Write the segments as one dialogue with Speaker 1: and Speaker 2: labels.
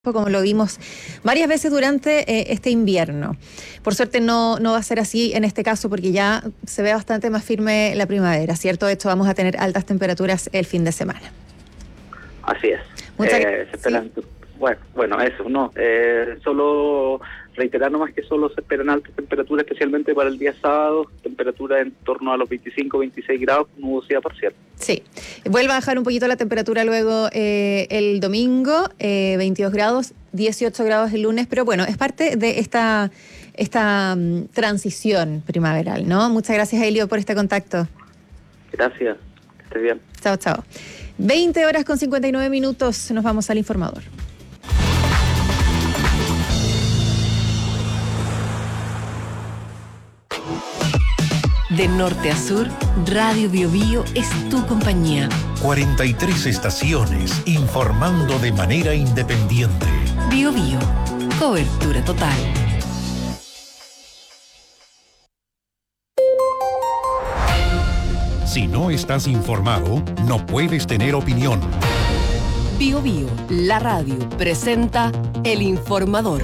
Speaker 1: como lo vimos varias veces durante este invierno. Por suerte no va a ser así en este caso porque ya se ve bastante más firme la primavera, ¿cierto? De hecho, vamos a tener altas temperaturas el fin de semana.
Speaker 2: Así es.
Speaker 1: Se
Speaker 2: esperan, ¿sí? Bueno, eso, ¿no? Solo reiterar nomás que solo se esperan altas temperaturas, especialmente para el día sábado, temperatura en torno a los 25-26 grados, nubosidad parcial.
Speaker 1: Sí, vuelve a bajar un poquito la temperatura luego el domingo, 22 grados, 18 grados el lunes, pero bueno, es parte de esta transición primaveral, ¿no? Muchas gracias, Elio, por este contacto.
Speaker 2: Gracias, que estés bien.
Speaker 1: Chao. 20 horas con 59 minutos, nos vamos al informador.
Speaker 3: De norte a sur, Radio Biobío es tu compañía.
Speaker 4: 43 estaciones informando de manera independiente.
Speaker 3: Biobío, cobertura total.
Speaker 4: Si no estás informado, no puedes tener opinión.
Speaker 3: Biobío, la radio, presenta El Informador.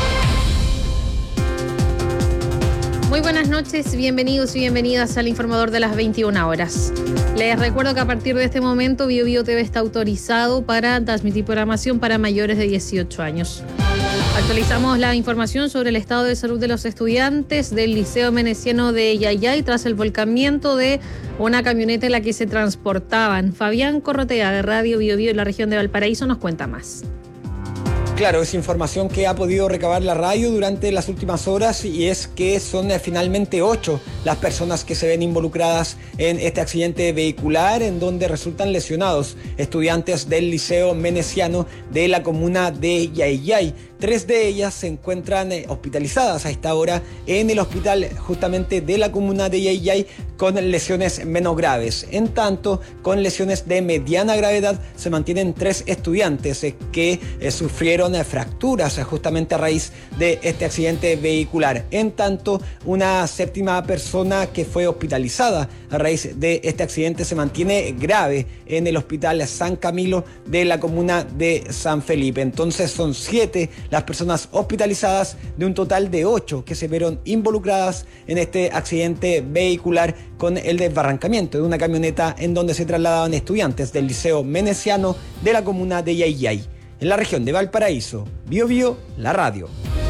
Speaker 5: Muy buenas noches, bienvenidos y bienvenidas al Informador de las 21 horas. Les recuerdo que a partir de este momento Biobío TV está autorizado para transmitir programación para mayores de 18 años. Actualizamos la información sobre el estado de salud de los estudiantes del Liceo Meneciano de Yayay tras el volcamiento de una camioneta en la que se transportaban. Fabián Corrotea de Radio Biobío en la región de Valparaíso nos cuenta más.
Speaker 6: Claro, es información que ha podido recabar la radio durante las últimas horas y es que son finalmente 8 las personas que se ven involucradas en este accidente vehicular en donde resultan lesionados estudiantes del Liceo Meneciano de la comuna de Yayay. 3 de ellas se encuentran hospitalizadas a esta hora en el hospital justamente de la comuna de Yayay con lesiones menos graves. En tanto, con lesiones de mediana gravedad se mantienen 3 estudiantes que sufrieron fracturas justamente a raíz de este accidente vehicular. En tanto, una 7ª persona que fue hospitalizada a raíz de este accidente se mantiene grave en el hospital San Camilo de la comuna de San Felipe. Entonces son 7 las personas hospitalizadas de un total de 8 que se vieron involucradas en este accidente vehicular con el desbarrancamiento de una camioneta en donde se trasladaban estudiantes del Liceo Meneciano de la comuna de Yayay. En la región de Valparaíso, Biobío, la radio.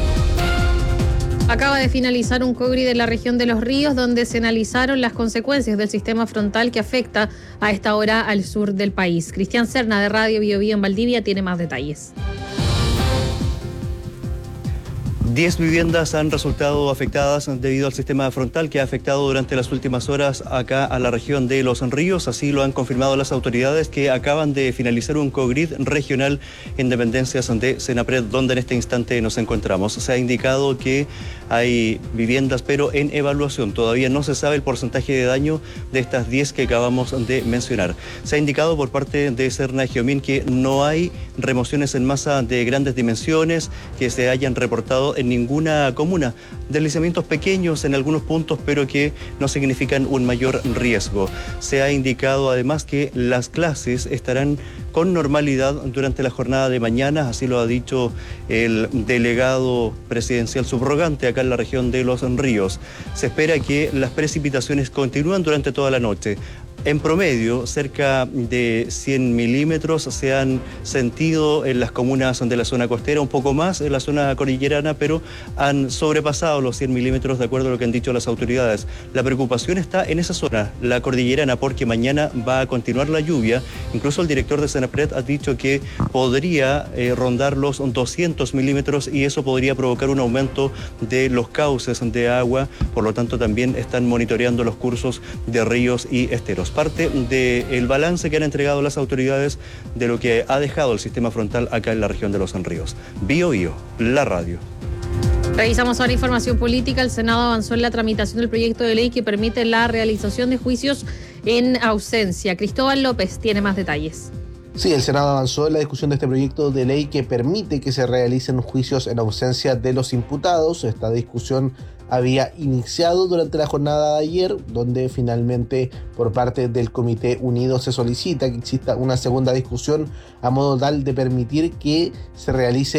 Speaker 5: Acaba de finalizar un COGRI de la región de Los Ríos donde se analizaron las consecuencias del sistema frontal que afecta a esta hora al sur del país. Cristian Serna de Radio Biobío en Valdivia tiene más detalles.
Speaker 7: 10 viviendas han resultado afectadas debido al sistema frontal que ha afectado durante las últimas horas acá a la región de Los Ríos. Así lo han confirmado las autoridades que acaban de finalizar un COGRID regional en dependencias de Senapred, donde en este instante nos encontramos. Se ha indicado que hay viviendas, pero en evaluación. Todavía no se sabe el porcentaje de daño de estas 10 que acabamos de mencionar. Se ha indicado por parte de Serna Geomín que no hay remociones en masa de grandes dimensiones que se hayan reportado en ninguna comuna, deslizamientos pequeños en algunos puntos, pero que no significan un mayor riesgo. Se ha indicado además que las clases estarán con normalidad durante la jornada de mañana, así lo ha dicho el delegado presidencial subrogante acá en la región de Los Ríos. Se espera que las precipitaciones continúen durante toda la noche. En promedio, cerca de 100 milímetros se han sentido en las comunas de la zona costera, un poco más en la zona cordillerana, pero han sobrepasado los 100 milímetros de acuerdo a lo que han dicho las autoridades. La preocupación está en esa zona, la cordillerana, porque mañana va a continuar la lluvia. Incluso el director de Senapred ha dicho que podría rondar los 200 milímetros y eso podría provocar un aumento de los cauces de agua. Por lo tanto, también están monitoreando los cursos de ríos y esteros. Parte del balance que han entregado las autoridades de lo que ha dejado el sistema frontal acá en la región de Los Ríos. Biobío, la radio.
Speaker 5: Revisamos ahora información política. El Senado avanzó en la tramitación del proyecto de ley que permite la realización de juicios en ausencia. Cristóbal López tiene más detalles.
Speaker 8: Sí, el Senado avanzó en la discusión de este proyecto de ley que permite que se realicen juicios en ausencia de los imputados. Esta discusión había iniciado durante la jornada de ayer, donde finalmente por parte del Comité Unido se solicita que exista una segunda discusión a modo tal de permitir que se realice